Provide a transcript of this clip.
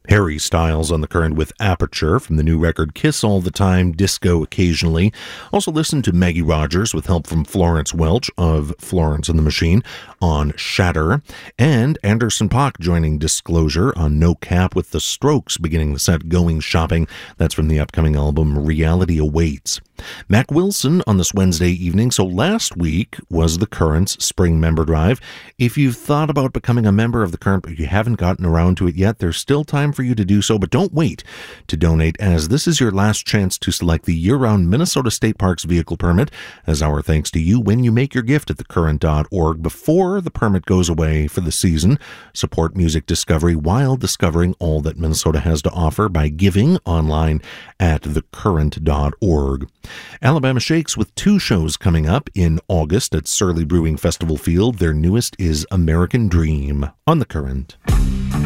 Harry Styles on the Current with Aperture from the new record Kiss All the Time, Disco Occasionally. Also listen to Maggie Rogers with help from Florence Welch of Florence and the Machine on Shatter. And Anderson .Paak joining Disclosure on No Cap with The Strokes beginning the set Going Shopping. That's from the upcoming album Reality Awaits. Mac Wilson on this Wednesday evening. So last week was the Current's Spring Member Drive. If you've thought about becoming a member of the Current but you haven't gotten around to it yet, there's still time for you to do so, but don't wait to donate, as this is your last chance to select the year-round Minnesota State Parks vehicle permit as our thanks to you when you make your gift at thecurrent.org before the permit goes away for the season. Support music discovery while discovering all that Minnesota has to offer by giving online at thecurrent.org. Alabama Shakes with 2 shows coming up in August at Surly Brewing Festival Field. Their newest is American Dream on The Current.